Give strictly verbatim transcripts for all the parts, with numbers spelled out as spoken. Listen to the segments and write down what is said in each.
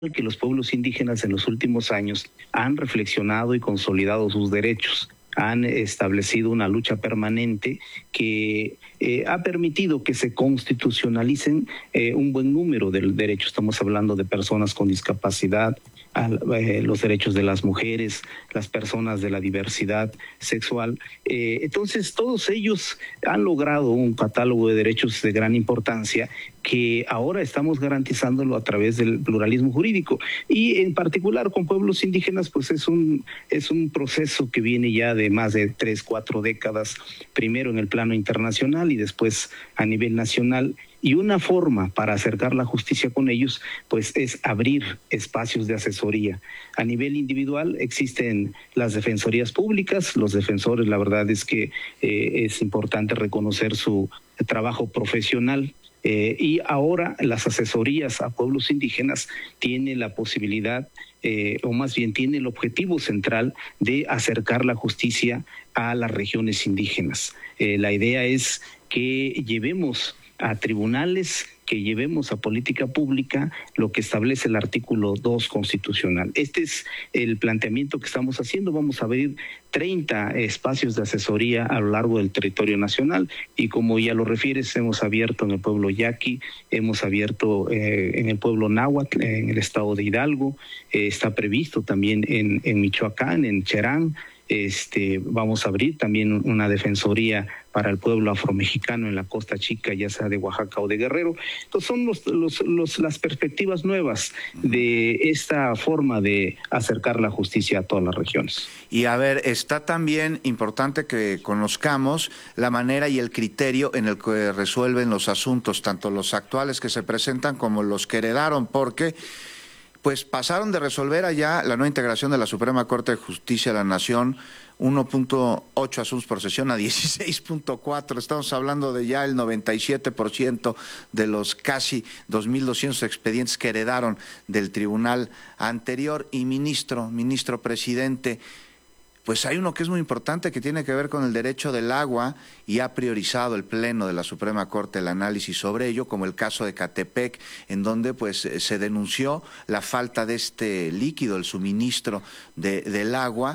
que los pueblos indígenas en los últimos años han reflexionado y consolidado sus derechos, han establecido una lucha permanente que eh, ha permitido que se constitucionalicen eh, un buen número de derechos. Estamos hablando de personas con discapacidad, a, eh, los derechos de las mujeres, las personas de la diversidad sexual. Eh, entonces, todos ellos han logrado un catálogo de derechos de gran importancia que ahora estamos garantizándolo a través del pluralismo jurídico. Y en particular con pueblos indígenas, pues es un, es un proceso que viene ya de más de tres, cuatro décadas, primero en el plano internacional y después a nivel nacional. Y una forma para acercar la justicia con ellos, pues es abrir espacios de asesoría. A nivel individual existen las defensorías públicas, los defensores, la verdad es que eh, es importante reconocer su trabajo profesional. Eh, y ahora las asesorías a pueblos indígenas tienen la posibilidad, eh, o más bien tiene el objetivo central de acercar la justicia a las regiones indígenas. Eh, la idea es que llevemos a tribunales, que llevemos a política pública lo que establece el artículo dos constitucional. Este es el planteamiento que estamos haciendo. Vamos a abrir treinta espacios de asesoría a lo largo del territorio nacional y como ya lo refieres, hemos abierto en el pueblo yaqui, hemos abierto eh, en el pueblo náhuatl, en el estado de Hidalgo, eh, está previsto también en, en Michoacán, en Cherán. Este, vamos a abrir también una defensoría para el pueblo afromexicano en la Costa Chica, ya sea de Oaxaca o de Guerrero. Entonces son los, los, los, las perspectivas nuevas de esta forma de acercar la justicia a todas las regiones. Y a ver, está también importante que conozcamos la manera y el criterio en el que resuelven los asuntos, tanto los actuales que se presentan como los que heredaron, porque pues pasaron de resolver allá la nueva integración de la Suprema Corte de Justicia de la Nación, uno punto ocho asuntos por sesión a dieciséis punto cuatro. Estamos hablando de ya el noventa y siete por ciento de los casi dos mil doscientos expedientes que heredaron del tribunal anterior. Y ministro, ministro presidente, pues hay uno que es muy importante que tiene que ver con el derecho del agua y ha priorizado el Pleno de la Suprema Corte el análisis sobre ello, como el caso de Catepec, en donde pues se denunció la falta de este líquido, el suministro de, del agua.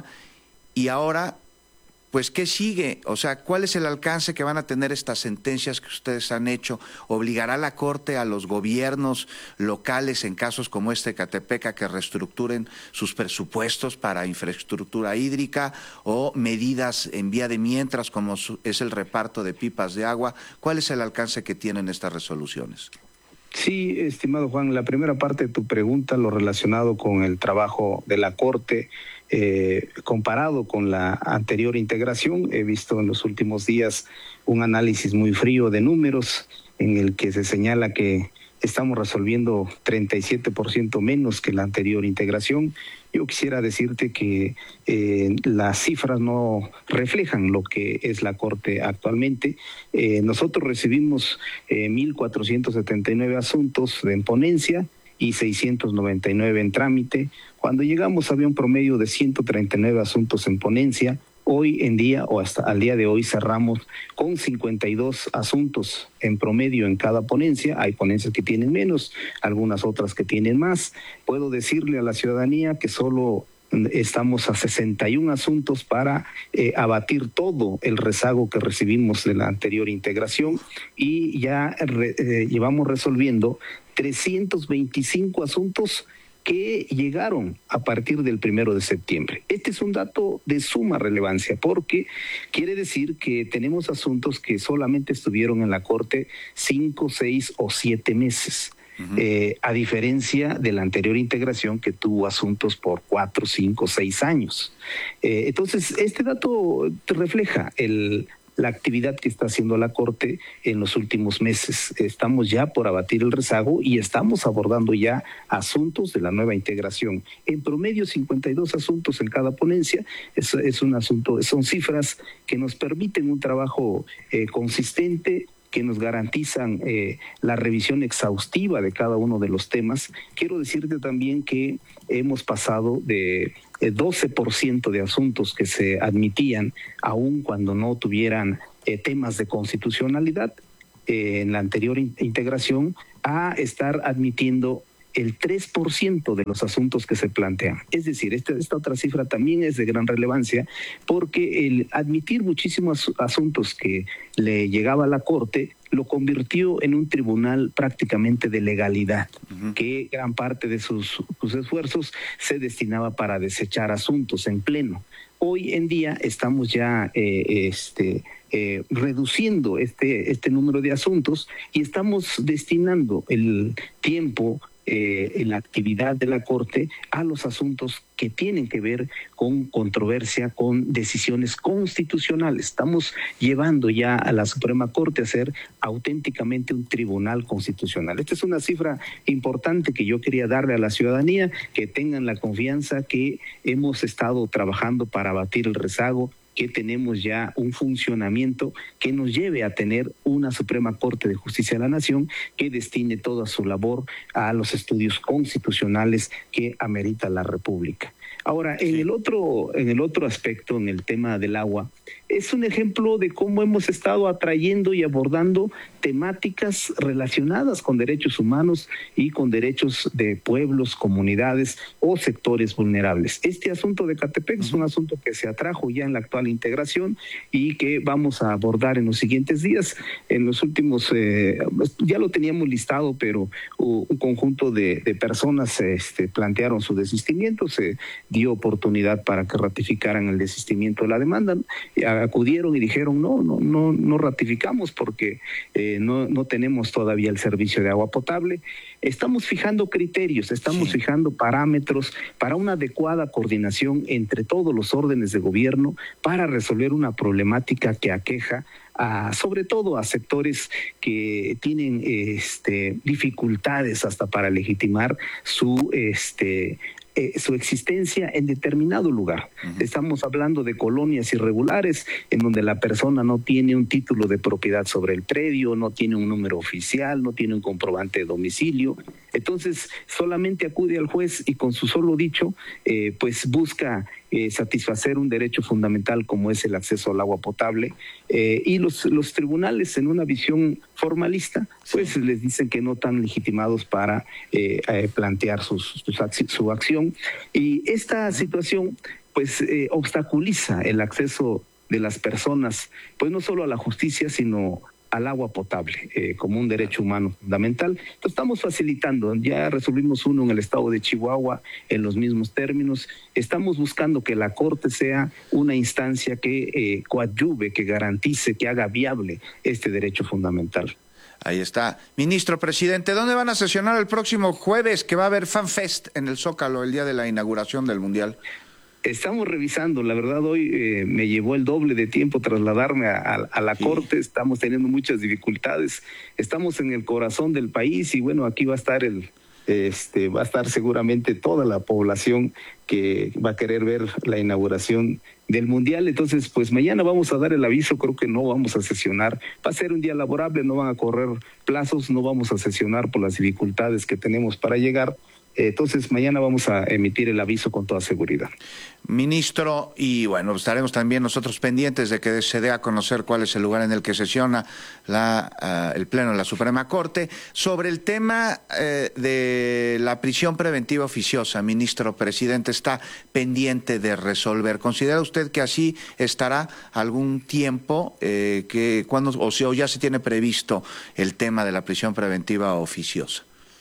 Y ahora, pues, ¿qué sigue? O sea, ¿cuál es el alcance que van a tener estas sentencias que ustedes han hecho? ¿Obligará la Corte a los gobiernos locales en casos como este de Catepec a que reestructuren sus presupuestos para infraestructura hídrica o medidas en vía de mientras como es el reparto de pipas de agua? ¿Cuál es el alcance que tienen estas resoluciones? Sí, estimado Juan, la primera parte de tu pregunta, lo relacionado con el trabajo de la Corte, eh, comparado con la anterior integración, he visto en los últimos días un análisis muy frío de números en el que se señala que estamos resolviendo treinta y siete por ciento menos que la anterior integración. Yo quisiera decirte que eh, las cifras no reflejan lo que es la Corte actualmente. Eh, nosotros recibimos eh, mil cuatrocientos setenta y nueve asuntos en ponencia y seiscientos noventa y nueve en trámite. Cuando llegamos había un promedio de ciento treinta y nueve asuntos en ponencia. Hoy en día, o hasta al día de hoy, cerramos con cincuenta y dos asuntos en promedio en cada ponencia. Hay ponencias que tienen menos, algunas otras que tienen más. Puedo decirle a la ciudadanía que solo estamos a sesenta y un asuntos para eh, abatir todo el rezago que recibimos de la anterior integración y ya re, eh, llevamos resolviendo trescientos veinticinco asuntos que llegaron a partir del primero de septiembre. Este es un dato de suma relevancia porque quiere decir que tenemos asuntos que solamente estuvieron en la Corte cinco, seis o siete meses. Uh-huh. eh, a diferencia de la anterior integración que tuvo asuntos por cuatro, cinco, seis años. Eh, entonces, este dato refleja el la actividad que está haciendo la Corte en los últimos meses. Estamos ya por abatir el rezago y estamos abordando ya asuntos de la nueva integración. En promedio, cincuenta y dos asuntos en cada ponencia. Es, es un asunto, son cifras que nos permiten un trabajo eh, consistente, que nos garantizan eh, la revisión exhaustiva de cada uno de los temas. Quiero decirte también que hemos pasado de eh, doce por ciento de asuntos que se admitían, aun cuando no tuvieran eh, temas de constitucionalidad eh, en la anterior in- integración, a estar admitiendo el tres por ciento de los asuntos que se plantean. Es decir, esta, esta otra cifra también es de gran relevancia porque el admitir muchísimos asuntos que le llegaba a la Corte lo convirtió en un tribunal prácticamente de legalidad, uh-huh. que gran parte de sus, sus esfuerzos se destinaba para desechar asuntos en pleno. Hoy en día estamos ya eh, este, eh, reduciendo este, este número de asuntos y estamos destinando el tiempo Eh, en la actividad de la Corte a los asuntos que tienen que ver con controversia, con decisiones constitucionales. Estamos llevando ya a la Suprema Corte a ser auténticamente un tribunal constitucional. Esta es una cifra importante que yo quería darle a la ciudadanía, que tengan la confianza que hemos estado trabajando para abatir el rezago, que tenemos ya un funcionamiento que nos lleve a tener una Suprema Corte de Justicia de la Nación que destine toda su labor a los estudios constitucionales que amerita la República. Ahora, en el otro, en el otro aspecto, en el tema del agua, es un ejemplo de cómo hemos estado atrayendo y abordando temáticas relacionadas con derechos humanos y con derechos de pueblos, comunidades o sectores vulnerables. Este asunto de Catepec es un asunto que se atrajo ya en la actual integración y que vamos a abordar en los siguientes días. En los últimos, eh, ya lo teníamos listado, pero uh, un conjunto de, de personas este, plantearon su desistimiento, se dio oportunidad para que ratificaran el desistimiento de la demanda. Acudieron y dijeron no, no, no, no ratificamos porque eh, no, no tenemos todavía el servicio de agua potable. Estamos fijando criterios, estamos sí. fijando parámetros para una adecuada coordinación entre todos los órdenes de gobierno para resolver una problemática que aqueja a, sobre todo a sectores que tienen este, dificultades hasta para legitimar su este Eh, su existencia en determinado lugar. Uh-huh. Estamos hablando de colonias irregulares en donde la persona no tiene un título de propiedad sobre el predio, no tiene un número oficial, no tiene un comprobante de domicilio. Entonces solamente acude al juez y con su solo dicho eh, pues busca eh, satisfacer un derecho fundamental como es el acceso al agua potable eh, y los, los tribunales en una visión formalista pues sí. les dicen que no están legitimados para eh, eh, plantear sus, sus acci- su acción. Y esta situación pues eh, obstaculiza el acceso de las personas, pues no solo a la justicia, sino al agua potable eh, como un derecho humano fundamental. Entonces estamos facilitando, ya resolvimos uno en el estado de Chihuahua en los mismos términos. Estamos buscando que la Corte sea una instancia que eh, coadyuve, que garantice, que haga viable este derecho fundamental. Ahí está. Ministro Presidente, ¿dónde van a sesionar el próximo jueves que va a haber FanFest en el Zócalo, el día de la inauguración del Mundial? Estamos revisando, la verdad hoy eh, me llevó el doble de tiempo trasladarme a, a, a la sí. Corte, estamos teniendo muchas dificultades, estamos en el corazón del país y bueno, aquí va a estar el, este, va a estar seguramente toda la población que va a querer ver la inauguración del Mundial. Entonces, pues mañana vamos a dar el aviso, creo que no vamos a sesionar, va a ser un día laborable, no van a correr plazos, no vamos a sesionar por las dificultades que tenemos para llegar. Entonces, mañana vamos a emitir el aviso con toda seguridad. Ministro, y bueno, estaremos también nosotros pendientes de que se dé a conocer cuál es el lugar en el que sesiona la, uh, el Pleno de la Suprema Corte. Sobre el tema eh, de la prisión preventiva oficiosa, Ministro Presidente, está pendiente de resolver. ¿Considera usted que así estará algún tiempo, eh, que cuando, o sea, o ya se tiene previsto el tema de la prisión preventiva oficiosa?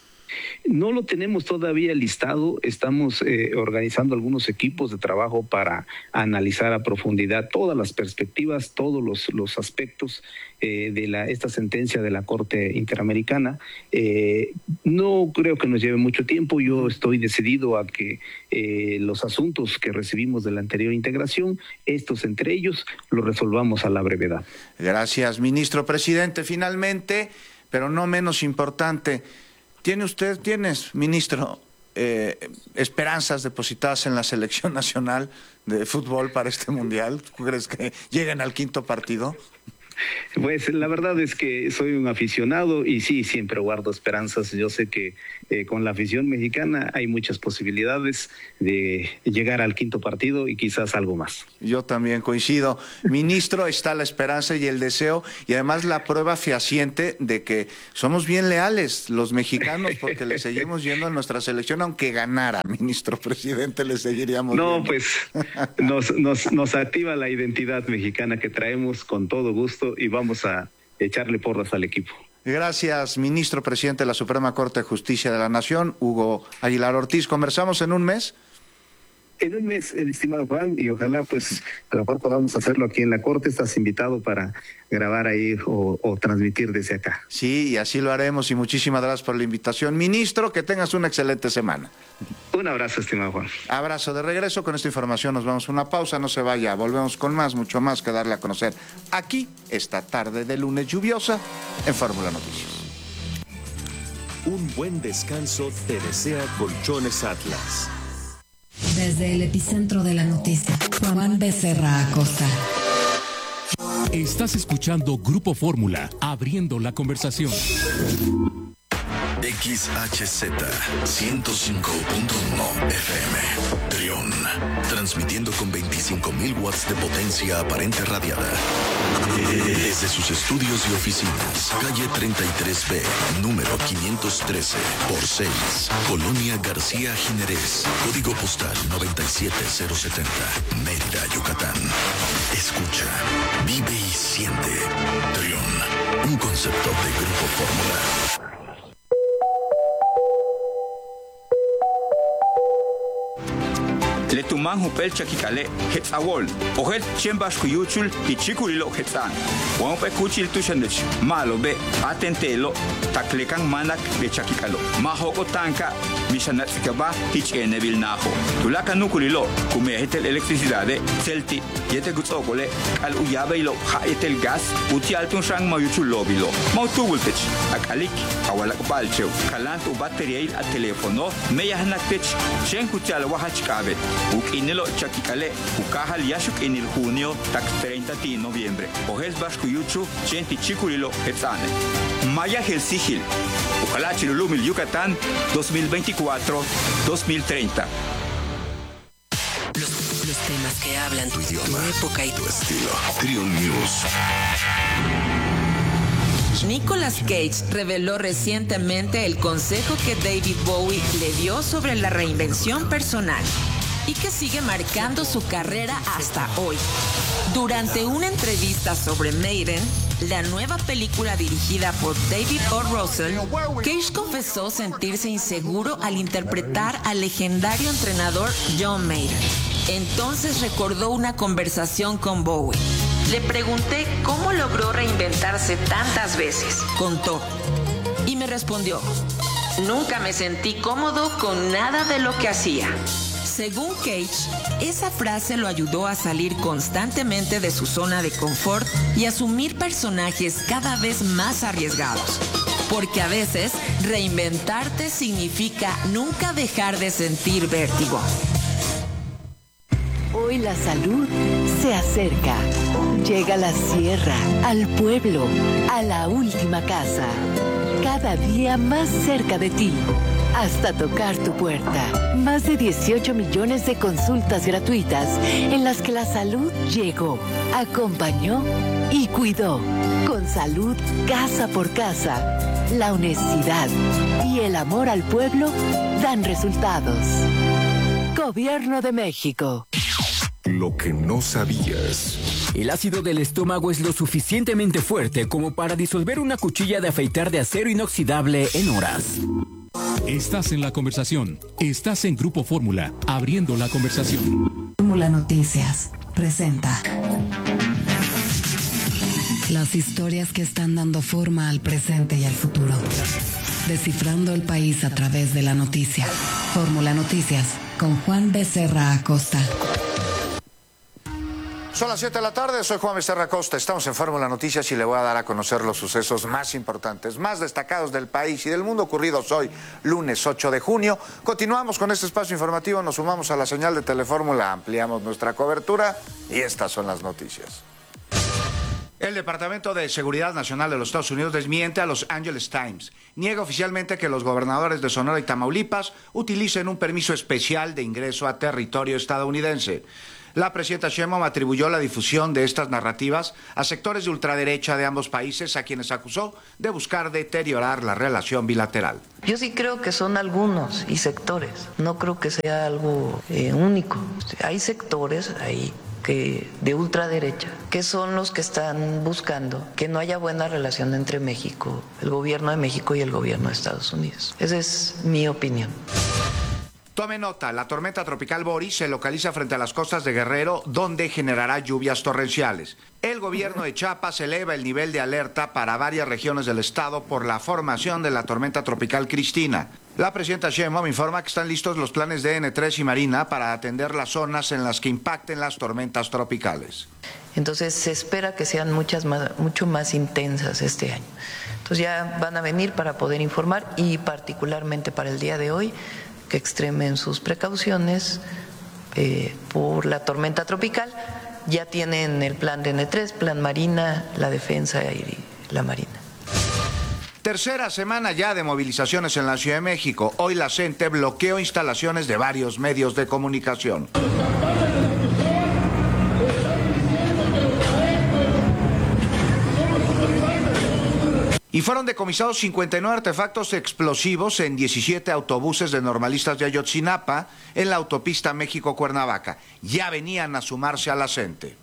No lo tenemos todavía listado, estamos eh, organizando algunos equipos de trabajo para analizar a profundidad todas las perspectivas, todos los, los aspectos eh, de la, esta sentencia de la Corte Interamericana. Eh, no creo que nos lleve mucho tiempo, yo estoy decidido a que eh, los asuntos que recibimos de la anterior integración, estos entre ellos, los resolvamos a la brevedad. Gracias, Ministro Presidente. Finalmente, pero no menos importante, ¿tiene usted, tienes, ministro, eh, esperanzas depositadas en la selección nacional de fútbol para este mundial? ¿Tú crees que lleguen al quinto partido? Pues la verdad es que soy un aficionado y sí, siempre guardo esperanzas. Yo sé que eh, con la afición mexicana hay muchas posibilidades de llegar al quinto partido y quizás algo más. Yo también coincido. Ministro, está la esperanza y el deseo y además la prueba fehaciente de que somos bien leales los mexicanos porque le seguimos yendo a nuestra selección aunque ganara, ministro presidente, le seguiríamos No, viendo. pues nos, nos, nos activa la identidad mexicana que traemos con todo gusto y vamos a echarle porras al equipo. Gracias, ministro presidente de la Suprema Corte de Justicia de la Nación, Hugo Aguilar Ortiz. ¿Conversamos en un mes? En un mes, el estimado Juan, y ojalá pues a lo mejor podamos hacerlo aquí en la Corte. Estás invitado para grabar ahí o, o transmitir desde acá. Sí, y así lo haremos y muchísimas gracias por la invitación. Ministro, que tengas una excelente semana. Un abrazo, estimado Juan. Abrazo de regreso. Con esta información nos vamos a una pausa, no se vaya. Volvemos con más, mucho más que darle a conocer aquí esta tarde de lunes lluviosa en Fórmula Noticias. Un buen descanso te desea Colchones Atlas. Desde el epicentro de la noticia, Juan Becerra Acosta. Estás escuchando Grupo Fórmula, abriendo la conversación. X H Z ciento cinco punto uno F M, Trión, transmitiendo con veinticinco mil watts de potencia aparente radiada. Desde sus estudios y oficinas, calle treinta y tres B, número quinientos trece por seis, Colonia García Jiménez, código postal noventa y siete cero setenta, Mérida, Yucatán. Escucha, vive y siente. Trión, un concepto de Grupo Fórmula. Le tuman hupel chakikale hetzawol ohet chembas kuyuchul hichikulilo hetzan wan pe kuchil tushandech malo be atentelo taklekan manak be chakikalo mahoko tanka mishanat fikaba hichene vilnaho tulaka nukulilo kume hetel electricidade celti yete gutsokole al uyabeilo ha etel gas uti altun shang mayuchul lobilo mautubultech akalik awalak balcheu kalantu bateriail a telefono meyahnakech chen kuchal wahachkabet Ukinilo chakikale, ukahal yashuk en el junio, tak treinta de noviembre. Ojes bashkuyuchu, chenti chikulilo, etzane. Maya Helsigil, Ukala Chilulumil Yucatán, dos mil veinticuatro a dos mil treinta. Los, los temas que hablan tu idioma, tu época y tu estilo. Trión News. Nicolas Cage reveló recientemente el consejo que David Bowie le dio sobre la reinvención personal y que sigue marcando su carrera hasta hoy. Durante una entrevista sobre Maiden, la nueva película dirigida por David O. Russell, Cage confesó sentirse inseguro al interpretar al legendario entrenador John Maiden. Entonces recordó una conversación con Bowie. Le pregunté cómo logró reinventarse tantas veces, contó. Y me respondió, nunca me sentí cómodo con nada de lo que hacía. Según Cage, esa frase lo ayudó a salir constantemente de su zona de confort y asumir personajes cada vez más arriesgados. Porque a veces, reinventarte significa nunca dejar de sentir vértigo. Hoy la salud se acerca. Llega a la sierra, al pueblo, a la última casa. Cada día más cerca de ti, hasta tocar tu puerta. Más de dieciocho millones de consultas gratuitas en las que la salud llegó, acompañó y cuidó. Con salud casa por casa, la honestidad y el amor al pueblo dan resultados. Gobierno de México. Lo que no sabías. El ácido del estómago es lo suficientemente fuerte como para disolver una cuchilla de afeitar de acero inoxidable en horas. Estás en la conversación. Estás en Grupo Fórmula, abriendo la conversación. Fórmula Noticias presenta las historias que están dando forma al presente y al futuro. Descifrando el país a través de la noticia. Fórmula Noticias con Juan Becerra Acosta. Son las siete de la tarde, soy Juan Becerra Acosta, estamos en Fórmula Noticias y le voy a dar a conocer los sucesos más importantes, más destacados del país y del mundo ocurridos hoy, lunes ocho de junio. Continuamos con este espacio informativo, nos sumamos a la señal de Telefórmula, ampliamos nuestra cobertura y estas son las noticias. El Departamento de Seguridad Nacional de los Estados Unidos desmiente a Los Angeles Times. Niega oficialmente que los gobernadores de Sonora y Tamaulipas utilicen un permiso especial de ingreso a territorio estadounidense. La presidenta Sheinbaum atribuyó la difusión de estas narrativas a sectores de ultraderecha de ambos países, a quienes acusó de buscar deteriorar la relación bilateral. Yo sí creo que son algunos y sectores, no creo que sea algo eh, único. Hay sectores ahí que de ultraderecha, que son los que están buscando que no haya buena relación entre México, el gobierno de México y el gobierno de Estados Unidos. Esa es mi opinión. Tome nota, la tormenta tropical Boris se localiza frente a las costas de Guerrero, donde generará lluvias torrenciales. El gobierno de Chiapas eleva el nivel de alerta para varias regiones del estado por la formación de la tormenta tropical Cristina. La presidenta Sheinbaum informa que están listos los planes de N tres y Marina para atender las zonas en las que impacten las tormentas tropicales. Entonces se espera que sean muchas más, mucho más intensas este año. Entonces ya van a venir para poder informar y particularmente para el día de hoy, que extremen sus precauciones eh, por la tormenta tropical. Ya tienen el plan de N tres, plan Marina, la defensa y la Marina. Tercera semana ya de movilizaciones en la Ciudad de México. Hoy la CENTE bloqueó instalaciones de varios medios de comunicación. Y fueron decomisados cincuenta y nueve artefactos explosivos en diecisiete autobuses de normalistas de Ayotzinapa en la autopista México-Cuernavaca. Ya venían a sumarse a la CENTE.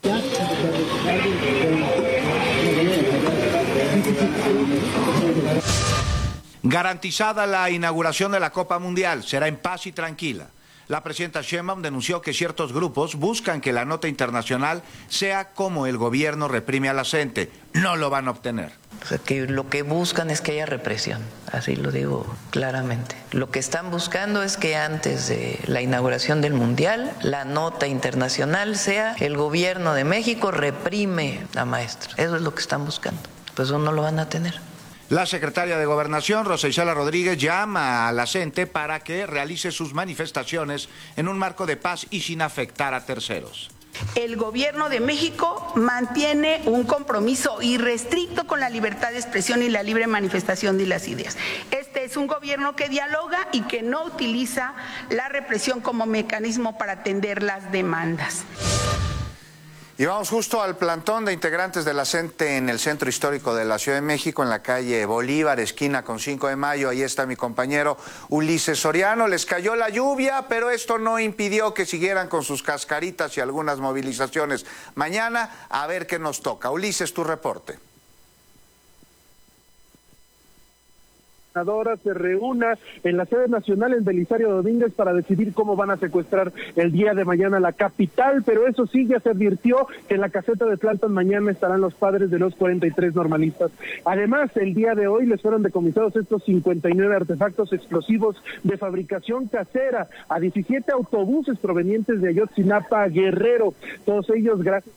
Garantizada la inauguración de la Copa Mundial, será en paz y tranquila. La presidenta Sheinbaum denunció que ciertos grupos buscan que la nota internacional sea como el gobierno reprime a la CENTE. No lo van a obtener. O sea, que lo que buscan es que haya represión, así lo digo claramente. Lo que están buscando es que antes de la inauguración del Mundial, la nota internacional sea el gobierno de México reprime a maestros. Eso es lo que están buscando. Pues eso no lo van a tener. La secretaria de Gobernación, Rosa Isela Rodríguez, llama a la CENTE para que realice sus manifestaciones en un marco de paz y sin afectar a terceros. El gobierno de México mantiene un compromiso irrestricto con la libertad de expresión y la libre manifestación de las ideas. Este es un gobierno que dialoga y que no utiliza la represión como mecanismo para atender las demandas. Y vamos justo al plantón de integrantes de la CENTE en el Centro Histórico de la Ciudad de México, en la calle Bolívar, esquina con cinco de mayo. Ahí está mi compañero Ulises Soriano. Les cayó la lluvia, pero esto no impidió que siguieran con sus cascaritas y algunas movilizaciones. Mañana, a ver qué nos toca. Ulises, tu reporte. Se reúna en la sede nacional en Belisario Domínguez para decidir cómo van a secuestrar el día de mañana la capital, pero eso sí, ya se advirtió que en la caseta de Tlalpan mañana estarán los padres de los cuarenta y tres normalistas. Además, el día de hoy les fueron decomisados estos cincuenta y nueve artefactos explosivos de fabricación casera a diecisiete autobuses provenientes de Ayotzinapa, Guerrero, todos ellos gracias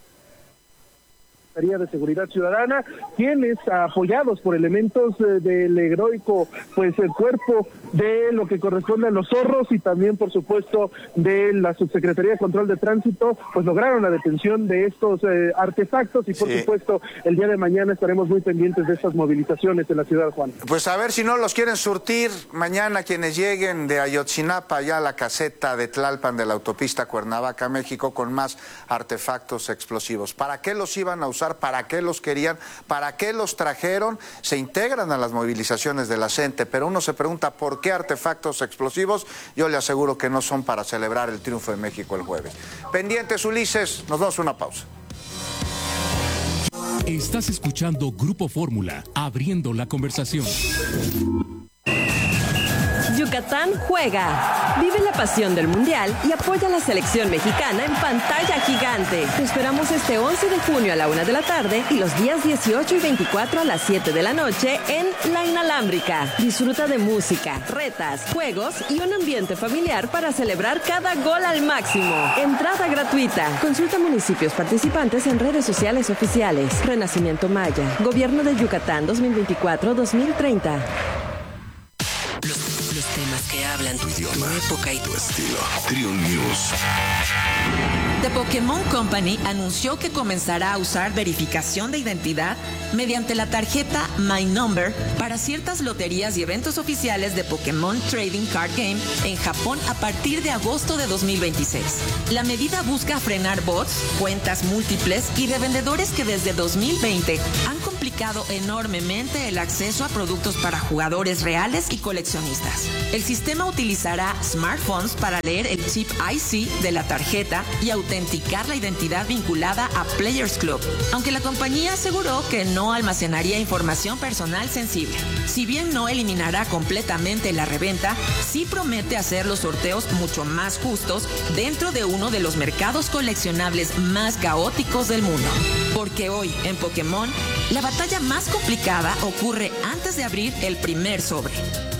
de Seguridad Ciudadana, quienes apoyados por elementos eh, del heroico pues el cuerpo de lo que corresponde a los zorros y también por supuesto de la Subsecretaría de Control de Tránsito, pues lograron la detención de estos eh, artefactos y por sí. supuesto el día de mañana estaremos muy pendientes de estas movilizaciones en la ciudad, Juan. Pues a ver si no los quieren surtir mañana quienes lleguen de Ayotzinapa ya a la caseta de Tlalpan de la autopista Cuernavaca, México, con más artefactos explosivos. ¿Para qué los iban a usar? ¿Para qué los querían? ¿Para qué los trajeron? Se integran a las movilizaciones de la CENTE, pero uno se pregunta ¿por qué artefactos explosivos? Yo le aseguro que no son para celebrar el triunfo de México el jueves. Pendientes, Ulises, nos damos una pausa. Estás escuchando Grupo Fórmula, abriendo la conversación. Yucatán juega. Vive la pasión del Mundial y apoya a la selección mexicana en pantalla gigante. Te esperamos este once de junio a la una de la tarde y los días dieciocho y veinticuatro a las siete de la noche en La Inalámbrica. Disfruta de música, retas, juegos y un ambiente familiar para celebrar cada gol al máximo. Entrada gratuita. Consulta municipios participantes en redes sociales oficiales. Renacimiento Maya. Gobierno de Yucatán dos mil veinticuatro a dos mil treinta. Los, los temas que hablan tu idioma, tu época y tu estilo. Triun News. The Pokémon Company anunció que comenzará a usar verificación de identidad mediante la tarjeta My Number para ciertas loterías y eventos oficiales de Pokémon Trading Card Game en Japón a partir de agosto de dos mil veintiséis. La medida busca frenar bots, cuentas múltiples y revendedores que desde dos mil veinte han complicado enormemente el acceso a productos para jugadores reales y coleccionistas. El sistema utilizará smartphones para leer el chip I C de la tarjeta y autenticar la identidad vinculada a Players Club, aunque la compañía aseguró que no almacenaría información personal sensible. Si bien no eliminará completamente la reventa, sí promete hacer los sorteos mucho más justos dentro de uno de los mercados coleccionables más caóticos del mundo. Porque hoy, en Pokémon, la batalla más complicada ocurre antes de abrir el primer sobre.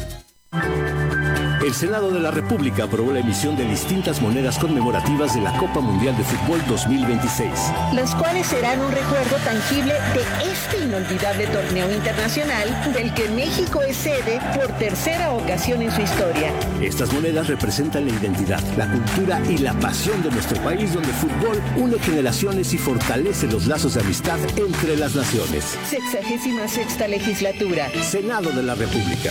El Senado de la República aprobó la emisión de distintas monedas conmemorativas de la Copa Mundial de Fútbol dos mil veintiséis. Las cuales serán un recuerdo tangible de este inolvidable torneo internacional del que México es sede por tercera ocasión en su historia. Estas monedas representan la identidad, la cultura y la pasión de nuestro país, donde el fútbol une generaciones y fortalece los lazos de amistad entre las naciones. Sexagésima sexta legislatura. Senado de la República.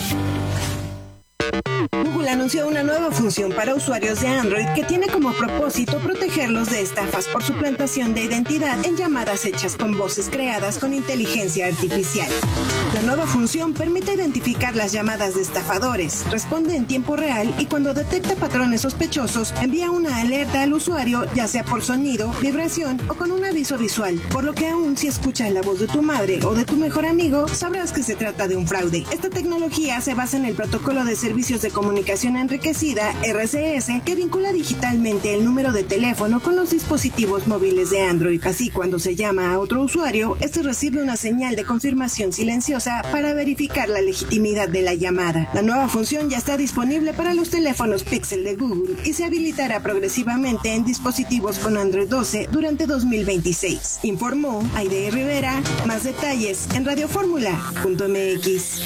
Google anunció una nueva función para usuarios de Android que tiene como propósito protegerlos de estafas por suplantación de identidad en llamadas hechas con voces creadas con inteligencia artificial. La nueva función permite identificar las llamadas de estafadores, responde en tiempo real y cuando detecta patrones sospechosos envía una alerta al usuario, ya sea por sonido, vibración o con un aviso visual, por lo que aún si escuchas la voz de tu madre o de tu mejor amigo, sabrás que se trata de un fraude. Esta tecnología se basa en el protocolo de servicios de comunicación enriquecida, R C S, que vincula digitalmente el número de teléfono con los dispositivos móviles de Android. Así, cuando se llama a otro usuario, este recibe una señal de confirmación silenciosa para verificar la legitimidad de la llamada. La nueva función ya está disponible para los teléfonos Pixel de Google y se habilitará progresivamente en dispositivos con Android doce durante dos mil veintiséis. Informó Aide Rivera. Más detalles en radioformula punto m x.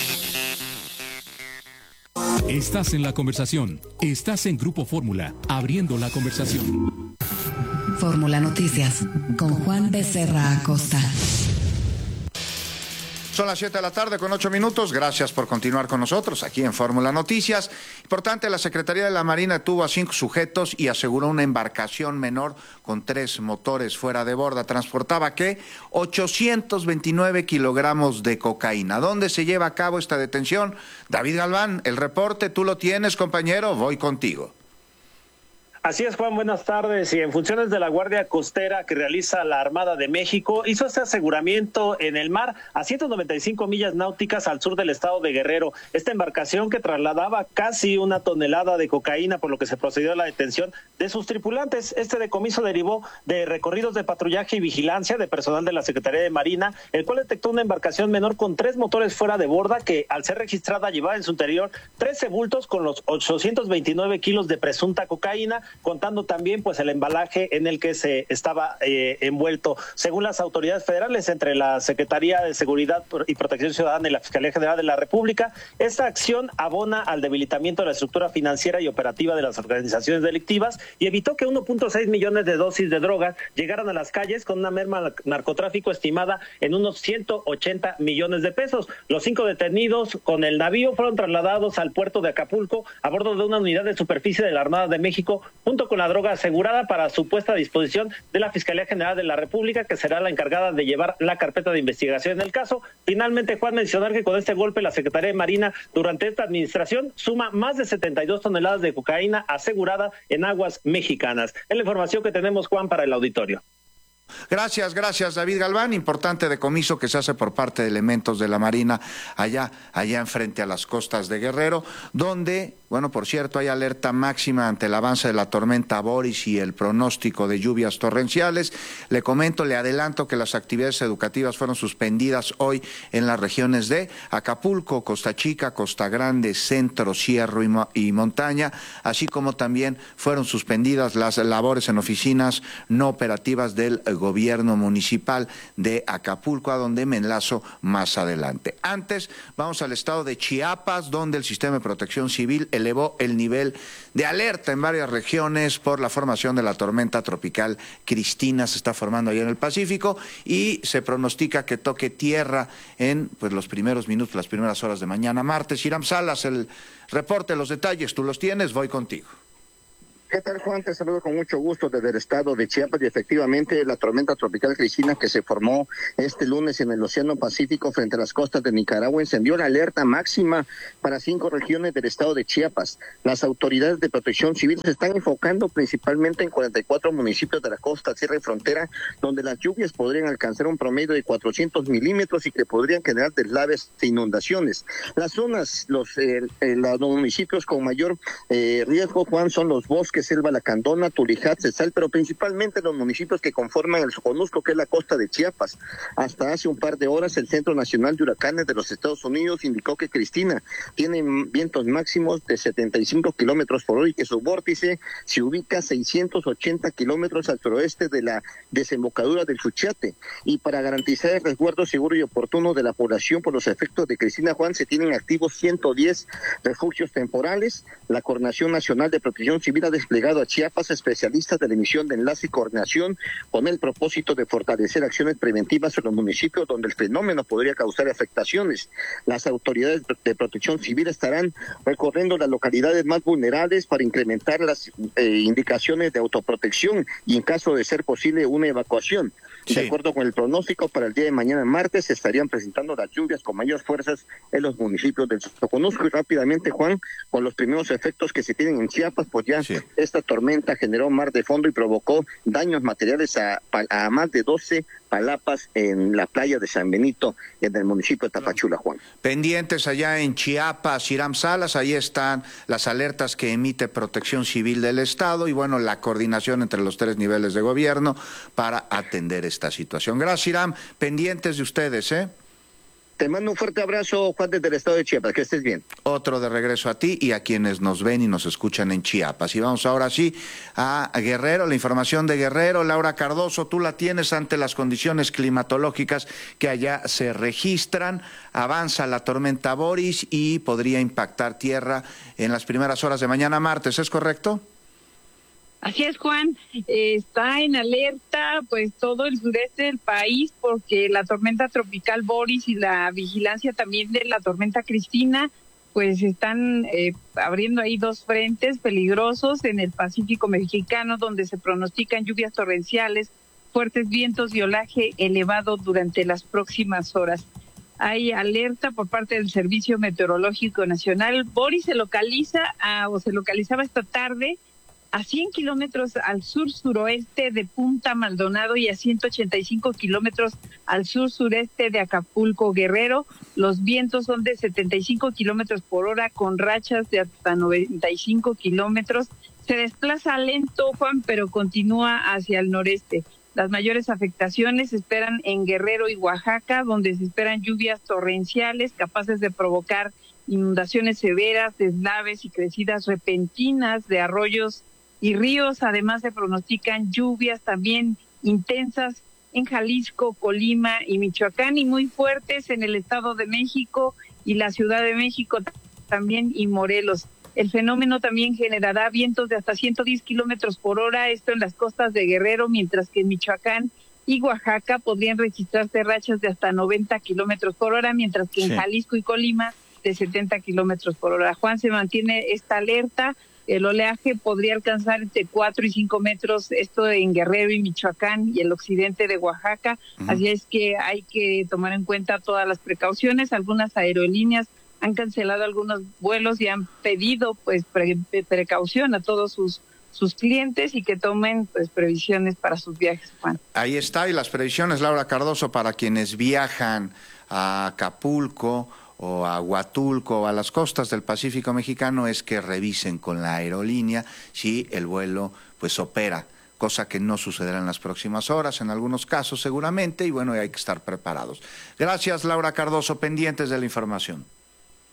Estás en la conversación. Estás en Grupo Fórmula, abriendo la conversación. Fórmula Noticias, con Juan Becerra Acosta. Son las siete de la tarde con ocho minutos. Gracias por continuar con nosotros aquí en Fórmula Noticias. Importante, la Secretaría de la Marina detuvo a cinco sujetos y aseguró una embarcación menor con tres motores fuera de borda. Transportaba, ¿qué? ochocientos veintinueve kilogramos de cocaína. ¿Dónde se lleva a cabo esta detención? David Galván, el reporte, tú lo tienes, compañero, voy contigo. Así es, Juan, buenas tardes. Y en funciones de la Guardia Costera que realiza la Armada de México, hizo este aseguramiento en el mar a ciento noventa y cinco millas náuticas al sur del estado de Guerrero. Esta embarcación que trasladaba casi una tonelada de cocaína, por lo que se procedió a la detención de sus tripulantes. Este decomiso derivó de recorridos de patrullaje y vigilancia de personal de la Secretaría de Marina, el cual detectó una embarcación menor con tres motores fuera de borda que, al ser registrada, llevaba en su interior trece bultos con los ochocientos veintinueve kilos de presunta cocaína, contando también pues el embalaje en el que se estaba eh, envuelto. Según las autoridades federales, entre la Secretaría de Seguridad y Protección Ciudadana y la Fiscalía General de la República, esta acción abona al debilitamiento de la estructura financiera y operativa de las organizaciones delictivas y evitó que uno punto seis millones de dosis de drogas llegaran a las calles, con una merma al narcotráfico estimada en unos ciento ochenta millones de pesos. Los cinco detenidos con el navío fueron trasladados al puerto de Acapulco a bordo de una unidad de superficie de la Armada de México, junto con la droga asegurada, para su puesta a disposición de la Fiscalía General de la República, que será la encargada de llevar la carpeta de investigación en el caso. Finalmente, Juan, mencionar que con este golpe la Secretaría de Marina durante esta administración suma más de setenta y dos toneladas de cocaína asegurada en aguas mexicanas. Es la información que tenemos, Juan, para el auditorio. Gracias, gracias David Galván. Importante decomiso que se hace por parte de elementos de la Marina allá, allá enfrente a las costas de Guerrero, donde, bueno, por cierto, hay alerta máxima ante el avance de la tormenta Boris y el pronóstico de lluvias torrenciales. Le comento, le adelanto que las actividades educativas fueron suspendidas hoy en las regiones de Acapulco, Costa Chica, Costa Grande, Centro, Cierro y, Mo- y Montaña, así como también fueron suspendidas las labores en oficinas no operativas del gobierno municipal de Acapulco, a donde me enlazo más adelante. Antes, vamos al estado de Chiapas, donde el sistema de protección civil elevó el nivel de alerta en varias regiones por la formación de la tormenta tropical Cristina. Se está formando ahí en el Pacífico y se pronostica que toque tierra en pues los primeros minutos, las primeras horas de mañana martes. Hiram Salas, el reporte, los detalles, tú los tienes, voy contigo. ¿Qué tal, Juan? Te saludo con mucho gusto desde el estado de Chiapas y efectivamente la tormenta tropical Cristina que se formó este lunes en el Océano Pacífico frente a las costas de Nicaragua encendió la alerta máxima para cinco regiones del estado de Chiapas. Las autoridades de protección civil se están enfocando principalmente en cuarenta y cuatro municipios de la costa, sierra y frontera, donde las lluvias podrían alcanzar un promedio de cuatrocientos milímetros y que podrían generar deslaves e inundaciones. Las zonas, los, eh, eh, los municipios con mayor eh, riesgo, Juan, son los bosques, Selva Lacandona, Tulijat, Cesal, pero principalmente los municipios que conforman el Soconusco, que es la costa de Chiapas. Hasta hace un par de horas, el Centro Nacional de Huracanes de los Estados Unidos indicó que Cristina tiene vientos máximos de setenta y cinco kilómetros por hora y que su vórtice se ubica a seiscientos ochenta kilómetros al suroeste de la desembocadura del Suchiate. Y para garantizar el resguardo seguro y oportuno de la población por los efectos de Cristina, Juan, se tienen activos ciento diez refugios temporales. La Coordinación Nacional de Protección Civil ha desplegado a Chiapas especialistas de la emisión de enlace y coordinación con el propósito de fortalecer acciones preventivas en los municipios donde el fenómeno podría causar afectaciones. Las autoridades de protección civil estarán recorriendo las localidades más vulnerables para incrementar las eh, indicaciones de autoprotección y en caso de ser posible una evacuación. Sí. De acuerdo con el pronóstico, para el día de mañana martes se estarían presentando las lluvias con mayores fuerzas en los municipios del Soconusco. Y rápidamente, Juan, con los primeros efectos que se tienen en Chiapas, pues ya sí. Esta tormenta generó mar de fondo y provocó daños materiales a, a más de doce palapas en la playa de San Benito, en el municipio de Tapachula, Juan. Pendientes allá en Chiapas, Hiram Salas, ahí están las alertas que emite Protección Civil del Estado y bueno, la coordinación entre los tres niveles de gobierno para atender esta situación. Gracias, Hiram. Pendientes de ustedes, ¿eh? Te mando un fuerte abrazo, Juan, desde el estado de Chiapas, que estés bien. Otro de regreso a ti y a quienes nos ven y nos escuchan en Chiapas. Y vamos ahora sí a Guerrero, la información de Guerrero. Laura Cardoso, tú la tienes ante las condiciones climatológicas que allá se registran. Avanza la tormenta Boris y podría impactar tierra en las primeras horas de mañana martes, ¿es correcto? Así es, Juan, eh, está en alerta pues todo el sureste del país porque la tormenta tropical Boris y la vigilancia también de la tormenta Cristina pues están eh, abriendo ahí dos frentes peligrosos en el Pacífico mexicano donde se pronostican lluvias torrenciales, fuertes vientos y olaje elevado durante las próximas horas. Hay alerta por parte del Servicio Meteorológico Nacional. Boris se localiza a, o se localizaba esta tarde a cien kilómetros al sur-suroeste de Punta Maldonado y a ciento ochenta y cinco kilómetros al sur-sureste de Acapulco, Guerrero. Los vientos son de setenta y cinco kilómetros por hora con rachas de hasta noventa y cinco kilómetros. Se desplaza lento, Juan, pero continúa hacia el noreste. Las mayores afectaciones se esperan en Guerrero y Oaxaca, donde se esperan lluvias torrenciales capaces de provocar inundaciones severas, deslaves y crecidas repentinas de arroyos y ríos. Además se pronostican lluvias también intensas en Jalisco, Colima y Michoacán y muy fuertes en el Estado de México y la Ciudad de México también y Morelos. El fenómeno también generará vientos de hasta ciento diez kilómetros por hora, esto en las costas de Guerrero, mientras que en Michoacán y Oaxaca podrían registrarse rachas de hasta noventa kilómetros por hora, mientras que sí. En Jalisco y Colima de setenta kilómetros por hora. Juan, se mantiene esta alerta. El oleaje podría alcanzar entre cuatro y cinco metros, esto en Guerrero y Michoacán y el occidente de Oaxaca. Uh-huh. Así es que hay que tomar en cuenta todas las precauciones. Algunas aerolíneas han cancelado algunos vuelos y han pedido pues pre- precaución a todos sus sus clientes y que tomen pues previsiones para sus viajes, Juan. Ahí está, y las previsiones, Laura Cardoso, para quienes viajan a Acapulco o a Huatulco o a las costas del Pacífico mexicano es que revisen con la aerolínea si el vuelo pues opera, cosa que no sucederá en las próximas horas, en algunos casos seguramente, y bueno, hay que estar preparados. Gracias, Laura Cardoso, pendientes de la información.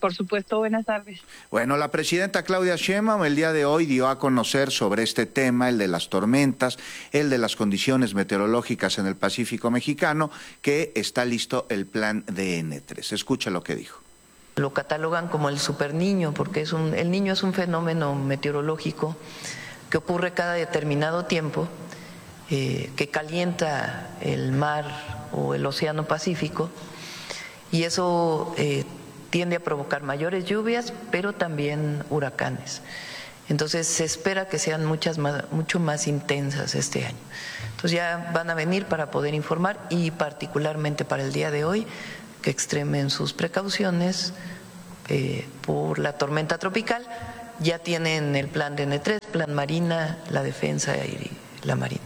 Por supuesto, buenas tardes. Bueno, la presidenta Claudia Sheinbaum el día de hoy dio a conocer sobre este tema, el de las tormentas, el de las condiciones meteorológicas en el Pacífico mexicano, que está listo el plan de N tres. Escucha lo que dijo. Lo catalogan como el superniño, porque es un, el niño es un fenómeno meteorológico que ocurre cada determinado tiempo, eh, que calienta el mar o el océano Pacífico, y eso eh, tiende a provocar mayores lluvias, pero también huracanes. Entonces se espera que sean muchas más, mucho más intensas este año. Entonces ya van a venir para poder informar, y particularmente para el día de hoy, que extremen sus precauciones eh, por la tormenta tropical. Ya tienen el plan de N tres, plan Marina, la defensa y la Marina.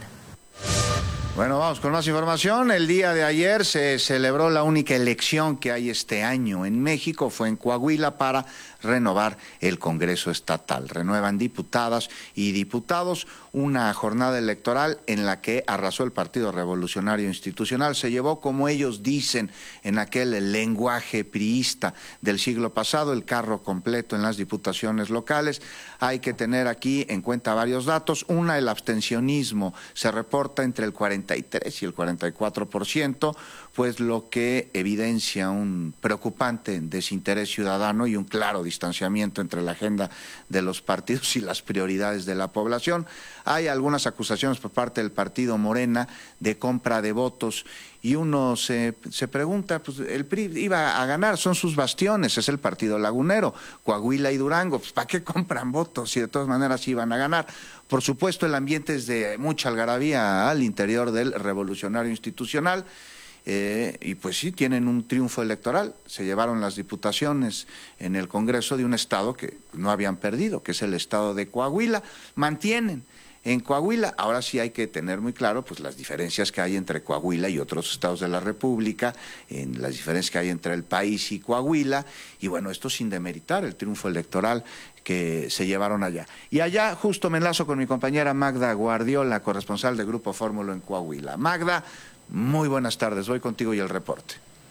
Bueno, vamos con más información. El día de ayer se celebró la única elección que hay este año en México, fue en Coahuila, para renovar el Congreso Estatal. Renuevan diputadas y diputados, una jornada electoral en la que arrasó el Partido Revolucionario Institucional. Se llevó, como ellos dicen, en aquel lenguaje priista del siglo pasado, el carro completo en las diputaciones locales. Hay que tener aquí en cuenta varios datos. Una, el abstencionismo se reporta entre el cuarenta y tres y el cuarenta y cuatro por ciento, pues lo que evidencia un preocupante desinterés ciudadano y un claro distanciamiento entre la agenda de los partidos y las prioridades de la población. Hay algunas acusaciones por parte del partido Morena de compra de votos, y uno se, se pregunta, pues el P R I iba a ganar, son sus bastiones, es el partido lagunero, Coahuila y Durango, pues ¿para qué compran votos si de todas maneras iban a ganar? Por supuesto, el ambiente es de mucha algarabía al interior del Revolucionario Institucional. Eh, y pues sí, tienen un triunfo electoral, se llevaron las diputaciones en el Congreso de un estado que no habían perdido, que es el estado de Coahuila. Mantienen en Coahuila. Ahora sí hay que tener muy claro pues las diferencias que hay entre Coahuila y otros estados de la República, en las diferencias que hay entre el país y Coahuila, y bueno, esto sin demeritar el triunfo electoral que se llevaron allá. Y allá justo me enlazo con mi compañera Magda Guardiola, corresponsal de Grupo Fórmula en Coahuila. Magda, muy buenas tardes, voy contigo y el reporte.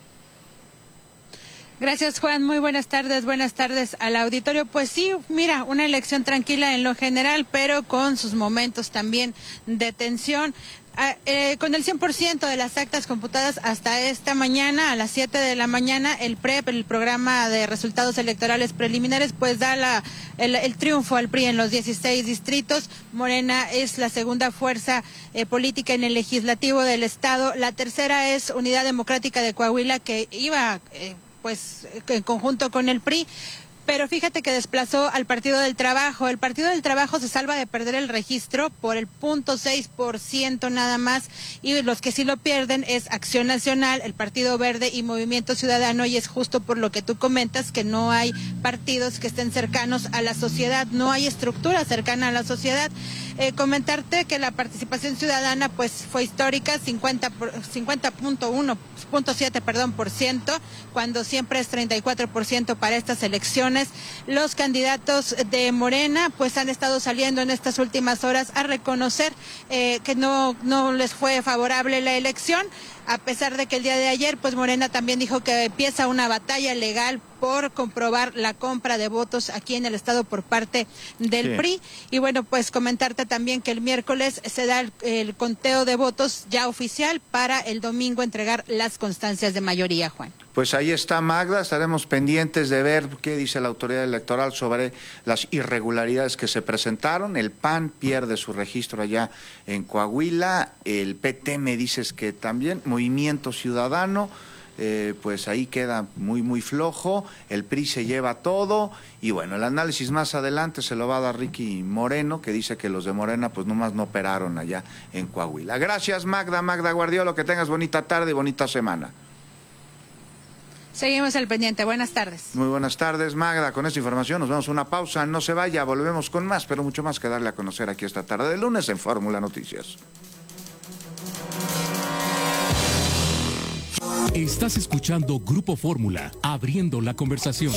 Gracias, Juan. Muy buenas tardes. Buenas tardes al auditorio. Pues sí, mira, una elección tranquila en lo general, pero con sus momentos también de tensión. Ah, eh, con el cien por ciento de las actas computadas hasta esta mañana, a las siete de la mañana, el P R E P, el Programa de Resultados Electorales Preliminares, pues da la, el, el triunfo al P R I en los dieciséis distritos. Morena es la segunda fuerza eh, política en el legislativo del estado. La tercera es Unidad Democrática de Coahuila, que iba eh, pues en conjunto con el P R I. Pero fíjate que desplazó al Partido del Trabajo. El Partido del Trabajo se salva de perder el registro por el punto seis por ciento nada más, y los que sí lo pierden es Acción Nacional, el Partido Verde y Movimiento Ciudadano, y es justo por lo que tú comentas, que no hay partidos que estén cercanos a la sociedad, no hay estructura cercana a la sociedad. Eh, comentarte que la participación ciudadana pues fue histórica, cincuenta punto uno, punto siete, perdón, por ciento, cuando siempre es treinta y cuatro por ciento para estas elecciones. Los candidatos de Morena pues han estado saliendo en estas últimas horas a reconocer eh, que no, no les fue favorable la elección, a pesar de que el día de ayer pues Morena también dijo que empieza una batalla legal por comprobar la compra de votos aquí en el estado por parte del sí. P R I. Y bueno, pues comentarte también que el miércoles se da el, el conteo de votos ya oficial para el domingo entregar las constancias de mayoría, Juan. Pues ahí está, Magda, estaremos pendientes de ver qué dice la autoridad electoral sobre las irregularidades que se presentaron. El P A N pierde su registro allá en Coahuila, el P T me dices que también, Movimiento Ciudadano, eh, pues ahí queda muy muy flojo, el P R I se lleva todo, y bueno, el análisis más adelante se lo va a dar Ricky Moreno, que dice que los de Morena pues nomás no operaron allá en Coahuila. Gracias, Magda, Magda Guardiola, que tengas bonita tarde y bonita semana. Seguimos al pendiente. Buenas tardes. Muy buenas tardes, Magda. Con esta información nos vamos a una pausa. No se vaya, volvemos con más, pero mucho más que darle a conocer aquí esta tarde de lunes en Fórmula Noticias. Estás escuchando Grupo Fórmula, abriendo la conversación.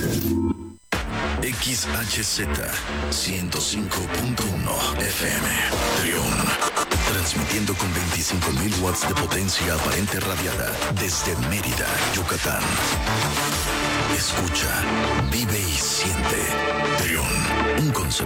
X H Z ciento cinco punto uno F M, Trión. Transmitiendo con veinticinco mil watts de potencia aparente radiada desde Mérida, Yucatán. escucha, vive y siente. Trión, un concepto